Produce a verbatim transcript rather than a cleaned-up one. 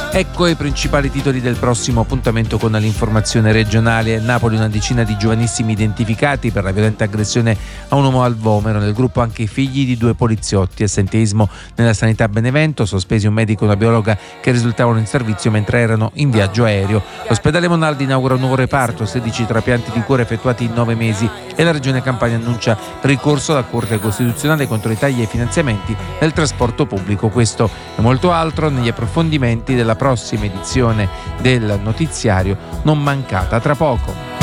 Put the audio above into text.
Ecco i principali titoli del prossimo appuntamento con l'informazione regionale. A Napoli una decina di giovanissimi identificati per la violenta aggressione a un uomo al Vomero, nel gruppo anche i figli di due poliziotti. Assenteismo nella sanità Benevento, sospesi un medico e una biologa che risultavano in servizio mentre erano in viaggio aereo. L'ospedale Monaldi inaugura un nuovo reparto, sedici trapianti di cuore effettuati in nove mesi e la Regione Campania annuncia ricorso alla Corte Costituzionale contro i tagli ai finanziamenti del trasporto pubblico. Questo e molto altro negli approfondimenti della prossima edizione del notiziario, non mancata tra poco.